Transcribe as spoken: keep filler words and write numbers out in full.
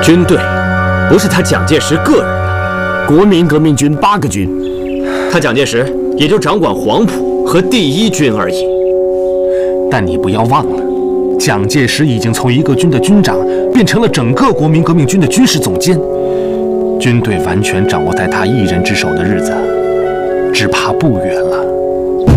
军队不是他蒋介石个人的，国民革命军八个军，他蒋介石也就掌管黄埔和第一军而已。 但你不要忘了，蒋介石已经从一个军的军长变成了整个国民革命军的军事总监，军队完全掌握在他一人之手的日子，只怕不远了。